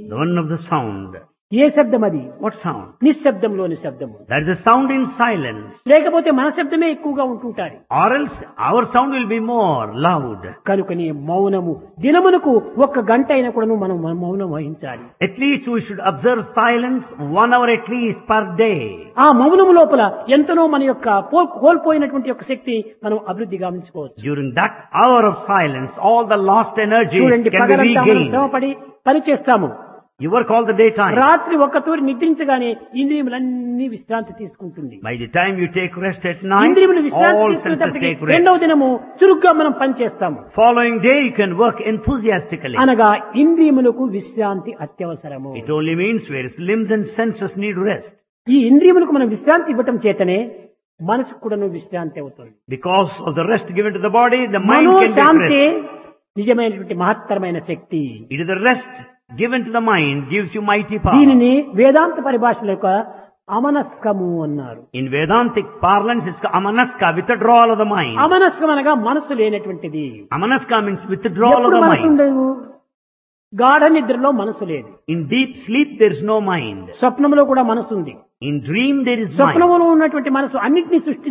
The one of the sound. ఏ శబ్దం అది? What sound? నిశ్శబ్దంలోని శబ్దము. That is the sound in silence. లేకపోతే మన శబ్దమే ఎక్కువగా ఉంటుంటారు. Or else our sound will be more loud. కనుకనే మౌనము దినమునకు 1 గంట అయినా కూడా మనం మౌనం వహించాలి. At least we should observe silence 1 hour at least per day. ఆ మౌనము లోపల ఎంతనో మన యొక్క కోల్పోయినటువంటి యొక్క శక్తి మనం అభివృద్ధి గావించుకోవచ్చు. During that hour of silence, all the lost energy చూడండి, can be పగలంతా మనం regained. శ్రమపడి పని చేస్తాము. You work all the daytime. రాత్రి ఒక్కతూరి నిద్రించగానే ఇంద్రియములన్నీ విశ్రాంతి తీసుకుంటుంది. By the time you take rest at night, ఇంద్రియములు విశ్రాంతి all senses తీసుకునేటప్పటికి take rest. రెండవ దినము చురుగ్గా మనం పని చేస్తాము. Following day you can work enthusiastically. అనగా ఇంద్రియములకు విశ్రాంతి అత్యవసరము. It only means whereas limbs and senses need rest. ఈ ఇంద్రియములకు మనం విశ్రాంతి ఇవ్వటం చేతనే మనసుకు కూడాను విశ్రాంతి అవుతుంది. Because of the rest given to the body, the mind can get మనోశాంతి rest. నిజమైనటువంటి మహత్తరమైన శక్తి. It is the rest given to the mind gives you mighty power. దీనిని వేదాంత పరిభాషలో యొక్క అమనస్కము అన్నారు. In Vedantic parlance, it's amanaska, withdrawal of the mind. అమనస్కం అనగా మనసు లేనటువంటిది. Amanaska means withdrawal of ఎప్పుడు the మనసు mind. ఉండదు? గాఢ నిద్రలో మనసు లేదు. In deep sleep, there is no mind. స్వప్నంలో కూడా మనసు ఉంది. In dream, there is mind. స్వప్నంలో ఉన్నటువంటి మనసు అన్నిటినీ సృష్టి